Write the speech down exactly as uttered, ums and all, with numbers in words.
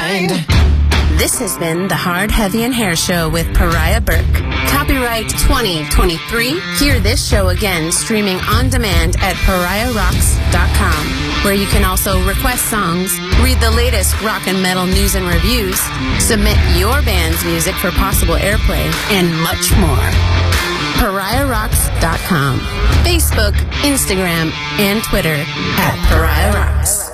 mind. This has been the Hard, Heavy, and Hair Show with Pariah Burke. Copyright twenty twenty-three. Hear this show again streaming on demand at pariah rocks dot com, where you can also request songs, read the latest rock and metal news and reviews, submit your band's music for possible airplay, and much more. pariah rocks dot com. Facebook, Instagram, and Twitter at Pariah Rocks.